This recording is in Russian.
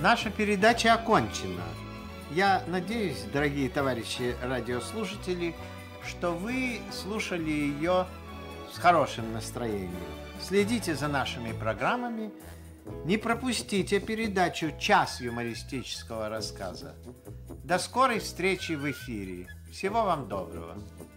Наша передача окончена. Я надеюсь, дорогие товарищи радиослушатели, что вы слушали ее с хорошим настроением. Следите за нашими программами. Не пропустите передачу «Час юмористического рассказа». До скорой встречи в эфире. Всего вам доброго.